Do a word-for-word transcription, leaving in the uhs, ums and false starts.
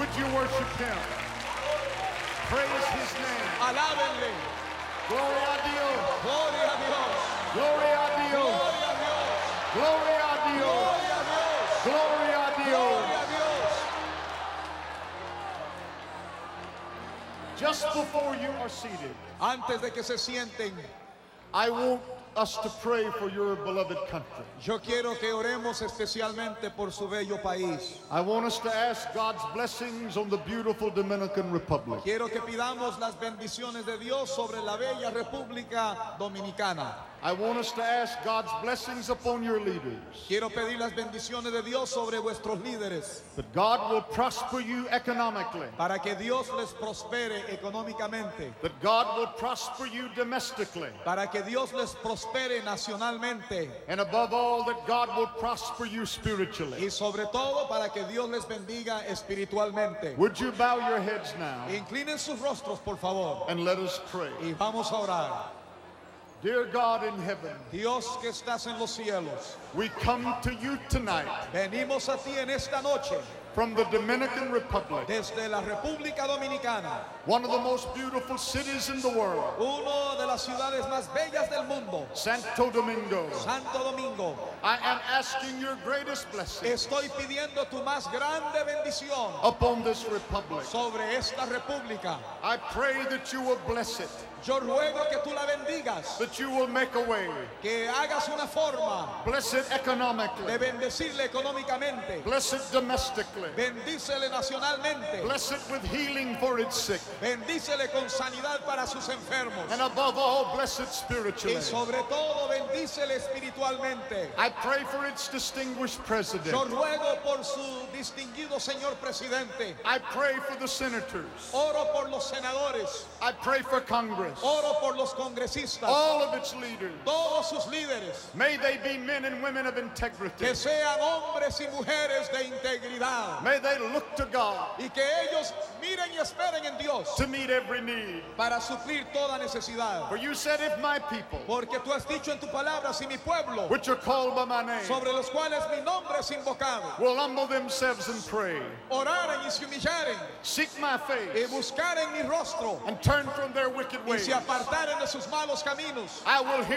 Would you worship him? Praise his name. Alábenle. Gloria a Dios. Gloria a Dios. Gloria a Dios. Gloria a Dios. Gloria a Dios. Gloria a Dios. Gloria a Dios. Gloria a Dios. Just before you are seated, Antes de que se sienten, I want us to pray for your beloved country. yo quiero que oremos especialmente por su bello país. I want us to ask God's blessings on the beautiful Dominican Republic. Quiero que pidamos las bendiciones de Dios sobre la bella República Dominicana. I want us to ask God's blessings upon your leaders, Quiero pedir las bendiciones de Dios sobre vuestros líderes, that God will prosper you economically, para que Dios les prospere económicamente, that God will prosper you domestically, para que Dios les prospere nacionalmente and above all, that God will prosper you spiritually. y sobre todo para que Dios les bendiga espiritualmente. Would you bow your heads now Inclinen sus rostros, por favor, and let us pray? y vamos a orar. Dear God in heaven, Dios que estás en los cielos, we come to you tonight venimos a ti en esta noche from the Dominican Republic, desde la República Dominicana, one of the most beautiful cities in the world, una de las ciudades más bellas del mundo, Santo Domingo. Santo Domingo. I am asking your greatest blessing Estoy pidiendo tu más grande bendición upon this republic. sobre esta república. I pray that you will bless it, Yo ruego que tú la bendigas, that you will make a way, que hagas una forma bless it de economically, bendecirle económicamente, bless it domestically, bendícele nacionalmente, bless it with healing for its sick, bendícele con sanidad para sus enfermos and above all, bless it y spiritually. sobre todo bendícele espiritualmente. I pray for its distinguished president. Yo ruego por su distinguido señor presidente, I pray for the senators. oro por los senadores, I pray for Congress, oro por los congresistas, all of its leaders. todos sus líderes, May they be men and women of integrity. que sean hombres y mujeres de integridad May they look to God y que ellos miren y esperen en Dios to meet every need. para suplir toda necesidad. For you said, if my people, Porque tú has dicho en tu palabra, si mi pueblo, which are called by my name, sobre los cuales mi nombre es invocado, will humble themselves and pray, oraren y se humillaren seek my y face, buscaren mi rostro and turn from their wicked y ways, se apartaren de sus malos caminos, I will hear